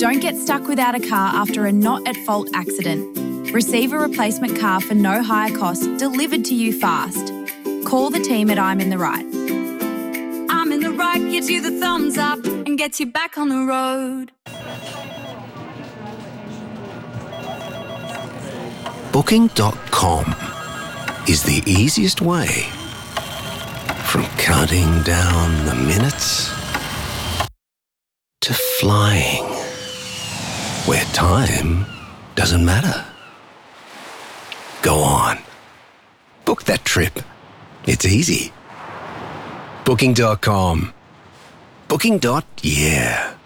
Don't get stuck without a car after a not-at-fault accident. Receive a replacement car for no higher cost delivered to you fast. Call the team at I'm in the Right. I'm in the Right gives you the thumbs up and gets you back on the road. Booking.com is the easiest way from counting down the minutes to flying where time doesn't matter. Go on. Book that trip. It's easy. Booking.com. Booking.yeah.